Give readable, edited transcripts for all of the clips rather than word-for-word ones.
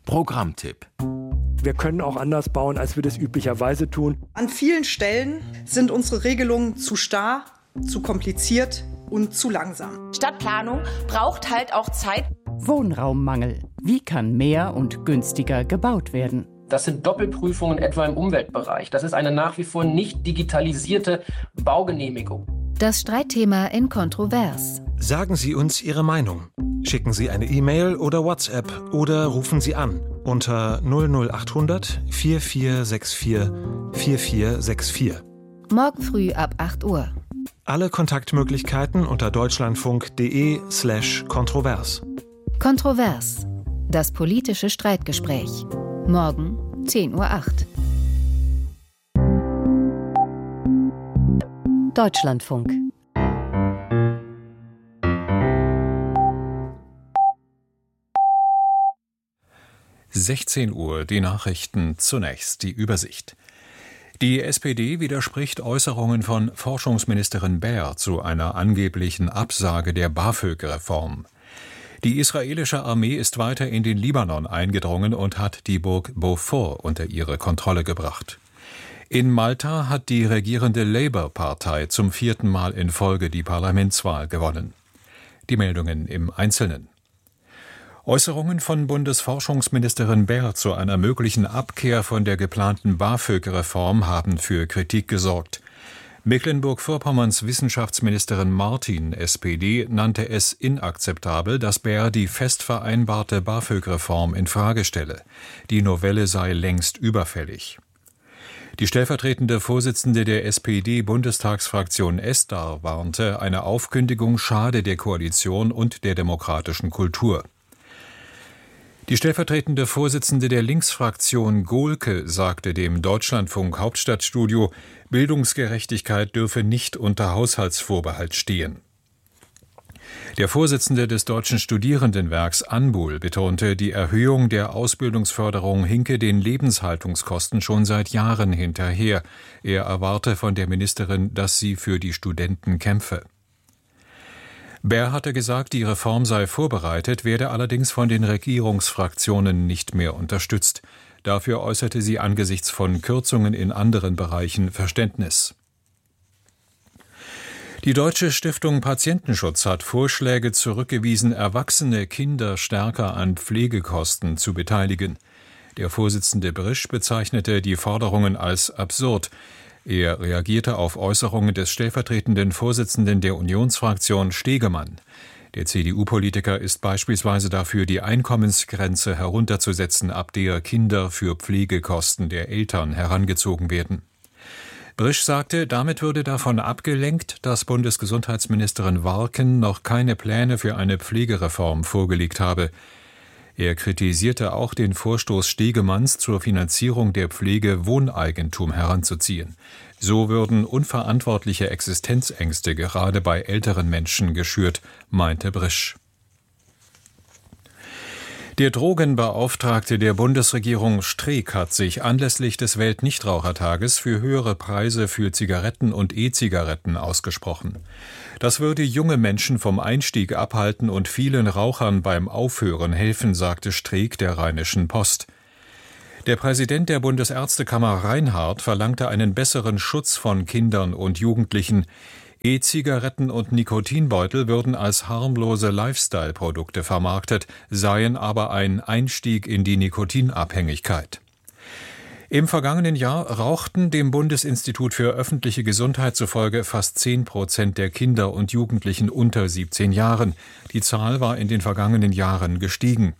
Programmtipp. Wir können auch anders bauen, als wir das üblicherweise tun. An vielen Stellen sind unsere Regelungen zu starr, zu kompliziert und zu langsam. Stadtplanung braucht halt auch Zeit. Wohnraummangel. Wie kann mehr und günstiger gebaut werden? Das sind Doppelprüfungen etwa im Umweltbereich. Das ist eine nach wie vor nicht digitalisierte Baugenehmigung. Das Streitthema in Kontrovers. Sagen Sie uns Ihre Meinung. Schicken Sie eine E-Mail oder WhatsApp oder rufen Sie an unter 00800 4464 4464. Morgen früh ab 8 Uhr. Alle Kontaktmöglichkeiten unter deutschlandfunk.de/kontrovers. Kontrovers. Das politische Streitgespräch. Morgen 10:08 Uhr. Deutschlandfunk. Uhr, die Nachrichten, zunächst die Übersicht. Die SPD widerspricht Äußerungen von Forschungsministerin Baer zu einer angeblichen Absage der BAföG-Reform. Die israelische Armee ist weiter in den Libanon eingedrungen und hat die Burg Beaufort unter ihre Kontrolle gebracht. In Malta hat die regierende Labour-Partei zum 4. Mal in Folge die Parlamentswahl gewonnen. Die Meldungen im Einzelnen. Äußerungen von Bundesforschungsministerin Baer zu einer möglichen Abkehr von der geplanten BAföG-Reform haben für Kritik gesorgt. Mecklenburg-Vorpommerns Wissenschaftsministerin Martin, SPD, nannte es inakzeptabel, dass Baer die fest vereinbarte BAföG-Reform in Frage stelle. Die Novelle sei längst überfällig. Die stellvertretende Vorsitzende der SPD-Bundestagsfraktion Estar warnte, eine Aufkündigung schade der Koalition und der demokratischen Kultur. Die stellvertretende Vorsitzende der Linksfraktion Gohlke sagte dem Deutschlandfunk Hauptstadtstudio, Bildungsgerechtigkeit dürfe nicht unter Haushaltsvorbehalt stehen. Der Vorsitzende des Deutschen Studierendenwerks Anbul betonte, die Erhöhung der Ausbildungsförderung hinke den Lebenshaltungskosten schon seit Jahren hinterher. Er erwarte von der Ministerin, dass sie für die Studenten kämpfe. Baer hatte gesagt, die Reform sei vorbereitet, werde allerdings von den Regierungsfraktionen nicht mehr unterstützt. Dafür äußerte sie angesichts von Kürzungen in anderen Bereichen Verständnis. Die Deutsche Stiftung Patientenschutz hat Vorschläge zurückgewiesen, erwachsene Kinder stärker an Pflegekosten zu beteiligen. Der Vorsitzende Brisch bezeichnete die Forderungen als absurd. Er reagierte auf Äußerungen des stellvertretenden Vorsitzenden der Unionsfraktion Stegemann. Der CDU-Politiker ist beispielsweise dafür, die Einkommensgrenze herunterzusetzen, ab der Kinder für Pflegekosten der Eltern herangezogen werden. Brisch sagte, damit würde davon abgelenkt, dass Bundesgesundheitsministerin Warken noch keine Pläne für eine Pflegereform vorgelegt habe. Er kritisierte auch den Vorstoß Stegemanns zur Finanzierung der Pflege Wohneigentum heranzuziehen. So würden unverantwortliche Existenzängste gerade bei älteren Menschen geschürt, meinte Brisch. Der Drogenbeauftragte der Bundesregierung Streeck hat sich anlässlich des Weltnichtrauchertages für höhere Preise für Zigaretten und E-Zigaretten ausgesprochen. Das würde junge Menschen vom Einstieg abhalten und vielen Rauchern beim Aufhören helfen, sagte Streeck der Rheinischen Post. Der Präsident der Bundesärztekammer Reinhardt verlangte einen besseren Schutz von Kindern und Jugendlichen. E-Zigaretten und Nikotinbeutel würden als harmlose Lifestyle-Produkte vermarktet, seien aber ein Einstieg in die Nikotinabhängigkeit. Im vergangenen Jahr rauchten dem Bundesinstitut für öffentliche Gesundheit zufolge fast 10% der Kinder und Jugendlichen unter 17 Jahren. Die Zahl war in den vergangenen Jahren gestiegen.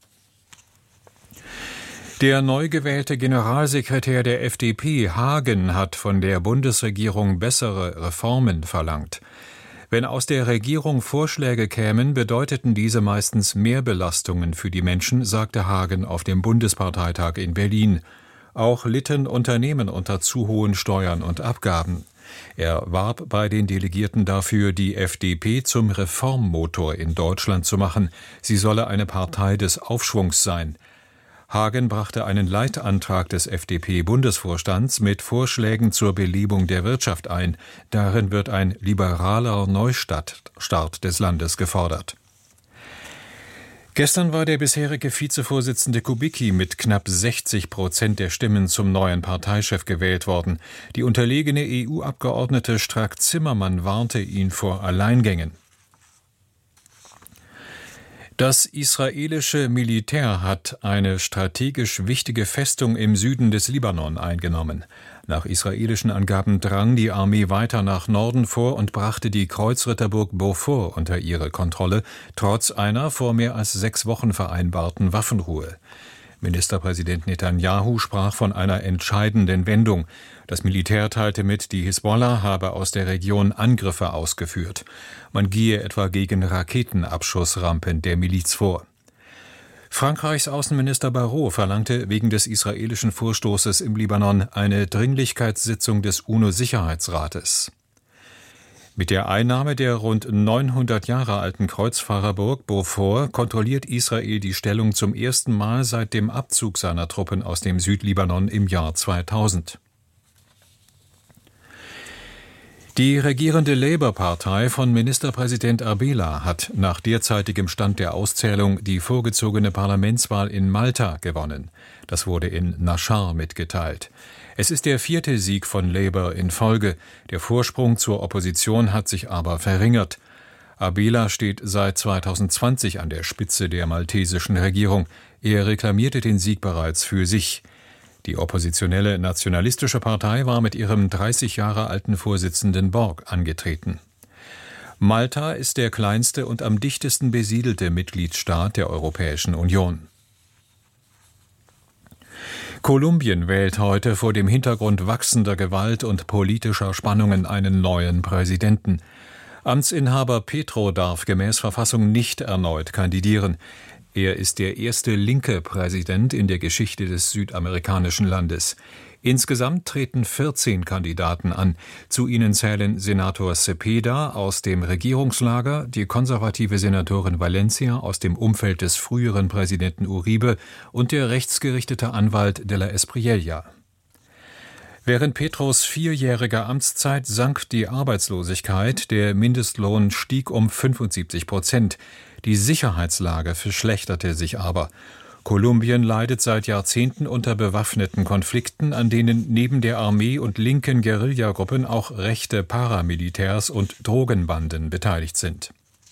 Der neu gewählte Generalsekretär der FDP, Hagen, hat von der Bundesregierung bessere Reformen verlangt. Wenn aus der Regierung Vorschläge kämen, bedeuteten diese meistens mehr Belastungen für die Menschen, sagte Hagen auf dem Bundesparteitag in Berlin. Auch litten Unternehmen unter zu hohen Steuern und Abgaben. Er warb bei den Delegierten dafür, die FDP zum Reformmotor in Deutschland zu machen. Sie solle eine Partei des Aufschwungs sein. Hagen brachte einen Leitantrag des FDP-Bundesvorstands mit Vorschlägen zur Belebung der Wirtschaft ein. Darin wird ein liberaler Neustart des Landes gefordert. Gestern war der bisherige Vizevorsitzende Kubicki mit knapp 60% der Stimmen zum neuen Parteichef gewählt worden. Die unterlegene EU-Abgeordnete Strack-Zimmermann warnte ihn vor Alleingängen. Das israelische Militär hat eine strategisch wichtige Festung im Süden des Libanon eingenommen. Nach israelischen Angaben drang die Armee weiter nach Norden vor und brachte die Kreuzritterburg Beaufort unter ihre Kontrolle, trotz einer vor mehr als 6 Wochen vereinbarten Waffenruhe. Ministerpräsident Netanyahu sprach von einer entscheidenden Wendung. Das Militär teilte mit, die Hisbollah habe aus der Region Angriffe ausgeführt. Man gehe etwa gegen Raketenabschussrampen der Miliz vor. Frankreichs Außenminister Barrot verlangte wegen des israelischen Vorstoßes im Libanon eine Dringlichkeitssitzung des UNO-Sicherheitsrates. Mit der Einnahme der rund 900 Jahre alten Kreuzfahrerburg Beaufort kontrolliert Israel die Stellung zum ersten Mal seit dem Abzug seiner Truppen aus dem Südlibanon im Jahr 2000. Die regierende Labour-Partei von Ministerpräsident Abela hat nach derzeitigem Stand der Auszählung die vorgezogene Parlamentswahl in Malta gewonnen. Das wurde in Naschar mitgeteilt. Es ist der 4. Sieg von Labour in Folge. Der Vorsprung zur Opposition hat sich aber verringert. Abela steht seit 2020 an der Spitze der maltesischen Regierung. Er reklamierte den Sieg bereits für sich. Die oppositionelle Nationalistische Partei war mit ihrem 30 Jahre alten Vorsitzenden Borg angetreten. Malta ist der kleinste und am dichtesten besiedelte Mitgliedsstaat der Europäischen Union. Kolumbien wählt heute vor dem Hintergrund wachsender Gewalt und politischer Spannungen einen neuen Präsidenten. Amtsinhaber Petro darf gemäß Verfassung nicht erneut kandidieren. Er ist der erste linke Präsident in der Geschichte des südamerikanischen Landes. Insgesamt treten 14 Kandidaten an. Zu ihnen zählen Senator Cepeda aus dem Regierungslager, die konservative Senatorin Valencia aus dem Umfeld des früheren Präsidenten Uribe und der rechtsgerichtete Anwalt de la Espriella. Während Petros 4-jähriger Amtszeit sank die Arbeitslosigkeit, der Mindestlohn stieg um 75%. Die Sicherheitslage verschlechterte sich aber. Kolumbien leidet seit Jahrzehnten unter bewaffneten Konflikten, an denen neben der Armee und linken Guerillagruppen auch rechte Paramilitärs und Drogenbanden beteiligt sind.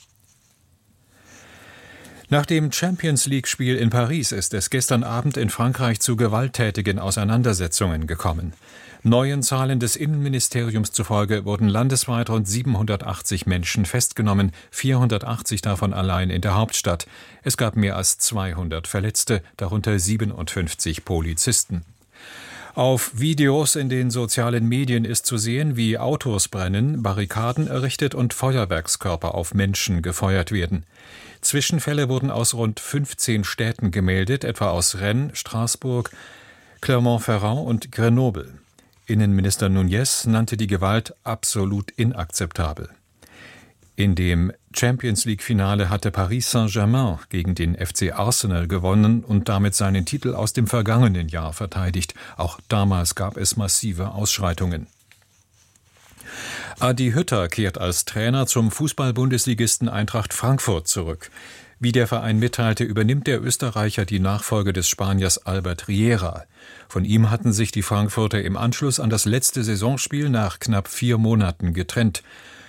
Nach dem Champions-League-Spiel in Paris ist es gestern Abend in Frankreich zu gewalttätigen Auseinandersetzungen gekommen. Neuen Zahlen des Innenministeriums zufolge wurden landesweit rund 780 Menschen festgenommen, 480 davon allein in der Hauptstadt. Es gab mehr als 200 Verletzte, darunter 57 Polizisten. Auf Videos in den sozialen Medien ist zu sehen, wie Autos brennen, Barrikaden errichtet und Feuerwerkskörper auf Menschen gefeuert werden. Zwischenfälle wurden aus rund 15 Städten gemeldet, etwa aus Rennes, Straßburg, Clermont-Ferrand und Grenoble. Innenminister Núñez nannte die Gewalt absolut inakzeptabel. In dem Champions-League-Finale hatte Paris Saint-Germain gegen den FC Arsenal gewonnen und damit seinen Titel aus dem vergangenen Jahr verteidigt. Auch damals gab es massive Ausschreitungen. Adi Hütter kehrt als Trainer zum Fußball-Bundesligisten Eintracht Frankfurt zurück. Wie der Verein mitteilte, übernimmt der Österreicher die Nachfolge des Spaniers Albert Riera. Von ihm hatten sich die Frankfurter im Anschluss an das letzte Saisonspiel nach knapp 4 Monaten getrennt.